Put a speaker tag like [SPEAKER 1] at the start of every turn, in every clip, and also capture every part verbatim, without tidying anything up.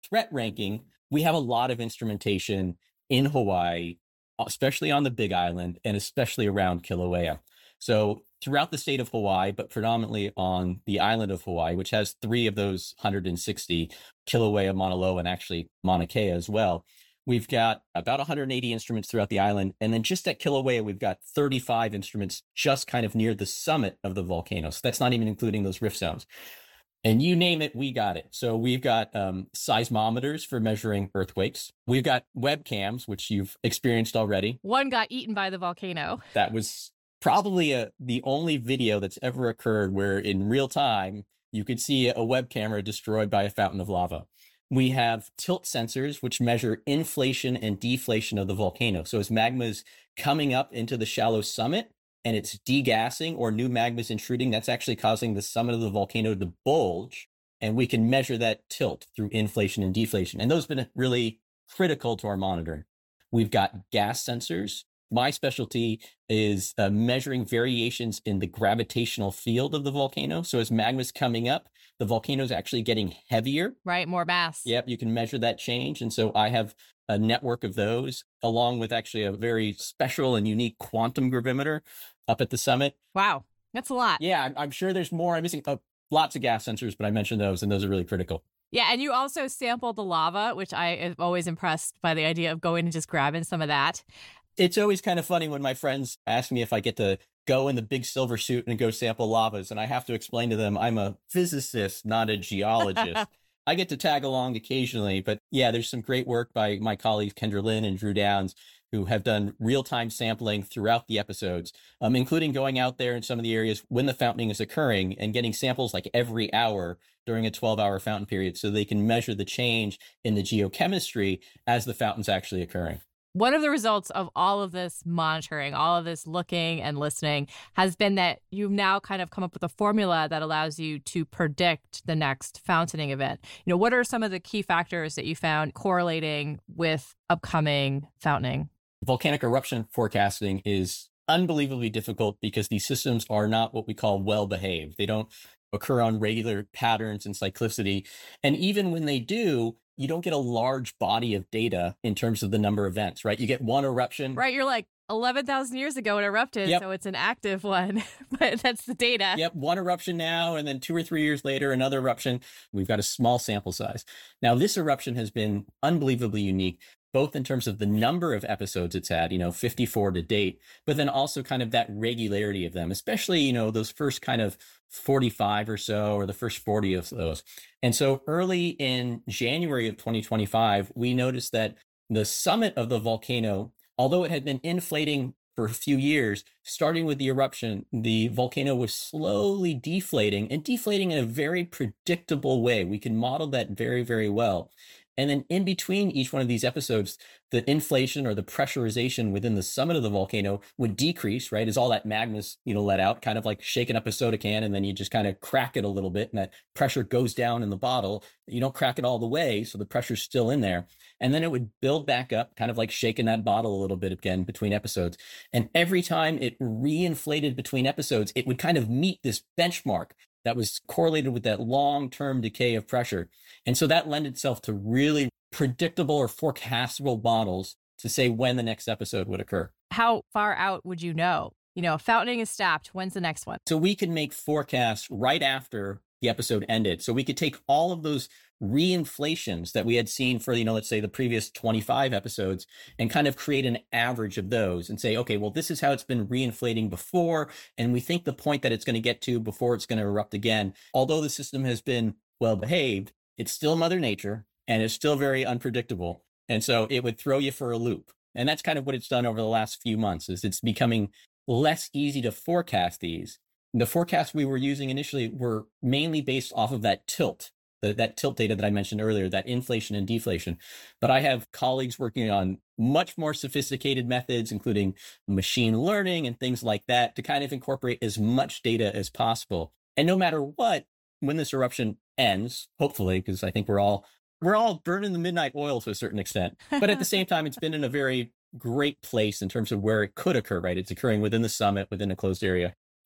[SPEAKER 1] threat ranking, we have a lot of instrumentation in Hawaii, especially on the Big Island and especially around Kilauea. So throughout the state of Hawaii, but predominantly on the island of Hawaii, which has three of those one hundred sixty, Kilauea, Mauna Loa, and actually Mauna Kea as well. We've got about one hundred eighty instruments throughout the island. And then just at Kilauea, we've got thirty-five instruments just kind of near the summit of the volcano. So that's not even including those rift zones. And you name it, we got it. So we've got um, seismometers for measuring earthquakes. We've got webcams, which you've experienced already.
[SPEAKER 2] One got eaten by the volcano.
[SPEAKER 1] That was probably a, the only video that's ever occurred where in real time, you could see a web camera destroyed by a fountain of lava. We have tilt sensors, which measure inflation and deflation of the volcano. So as magma is coming up into the shallow summit and it's degassing or new magma is intruding, that's actually causing the summit of the volcano to bulge. And we can measure that tilt through inflation and deflation. And those have been really critical to our monitoring. We've got gas sensors. My specialty is uh, measuring variations in the gravitational field of the volcano. So as magma is coming up, the volcano is actually getting heavier.
[SPEAKER 2] Right, more mass.
[SPEAKER 1] Yep, you can measure that change. And so I have a network of those, along with actually a very special and unique quantum gravimeter up at the summit.
[SPEAKER 2] Wow, that's a lot.
[SPEAKER 1] Yeah, I'm, I'm sure there's more. I'm missing uh, lots of gas sensors, but I mentioned those, and those are really critical.
[SPEAKER 2] Yeah, and you also sampled the lava, which I am always impressed by the idea of going and just grabbing some of that.
[SPEAKER 1] It's always kind of funny when my friends ask me if I get to go in the big silver suit and go sample lavas, and I have to explain to them I'm a physicist, not a geologist. I get to tag along occasionally, but yeah, there's some great work by my colleagues Kendra Lynn and Drew Downs, who have done real-time sampling throughout the episodes, um, including going out there in some of the areas when the fountaining is occurring and getting samples like every hour during a twelve-hour fountain period so they can measure the change in the geochemistry as the fountain's actually occurring.
[SPEAKER 2] One of the results of all of this monitoring, all of this looking and listening has been that you've now kind of come up with a formula that allows you to predict the next fountaining event. You know, what are some of the key factors that you found correlating with upcoming fountaining?
[SPEAKER 1] Volcanic eruption forecasting is unbelievably difficult because these systems are not what we call well-behaved. They don't occur on regular patterns and cyclicity. And even when they do, you don't get a large body of data in terms of the number of events, right? You get one eruption.
[SPEAKER 2] Right. You're like eleven thousand years ago it erupted, yep. So it's an active one, but that's the data.
[SPEAKER 1] Yep. One eruption now, and then two or three years later, another eruption. We've got a small sample size. Now, this eruption has been unbelievably unique, both in terms of the number of episodes it's had, you know, fifty-four to date, but then also kind of that regularity of them, especially, you know, those first kind of forty-five or so, or the first forty of those. And so early in January of twenty twenty-five, we noticed that the summit of the volcano, although it had been inflating for a few years, starting with the eruption, the volcano was slowly deflating and deflating in a very predictable way. We can model that very, very well. And then in between each one of these episodes, the inflation or the pressurization within the summit of the volcano would decrease, right? As all that magma's, you know, let out, kind of like shaking up a soda can, and then you just kind of crack it a little bit and that pressure goes down in the bottle. You don't crack it all the way, so the pressure's still in there. And then it would build back up, kind of like shaking that bottle a little bit again between episodes. And every time it reinflated between episodes, it would kind of meet this benchmark that was correlated with that long-term decay of pressure. And so that lent itself to really predictable or forecastable models to say when the next episode would occur.
[SPEAKER 2] How far out would you know? You know, fountaining is stopped. When's the next one?
[SPEAKER 1] So we can make forecasts right after the episode ended. So we could take all of those reinflations that we had seen for, you know, let's say the previous twenty-five episodes and kind of create an average of those and say, okay, well, this is how it's been reinflating before. And we think the point that it's going to get to before it's going to erupt again, although the system has been well behaved, it's still Mother Nature and it's still very unpredictable. And so it would throw you for a loop. And that's kind of what it's done over the last few months is it's becoming less easy to forecast these. The forecasts we were using initially were mainly based off of that tilt, the, that tilt data that I mentioned earlier, that inflation and deflation. But I have colleagues working on much more sophisticated methods, including machine learning and things like that, to kind of incorporate as much data as possible. And no matter what, when this eruption ends, hopefully, because I think we're all we're all burning the midnight oil to a certain extent. But at the same time, it's been in a very great place in terms of where it could occur, right? It's occurring within the summit, within a closed area.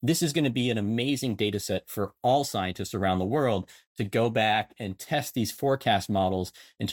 [SPEAKER 1] this is going to be an amazing data set for all scientists around the world to go back and test these forecast models in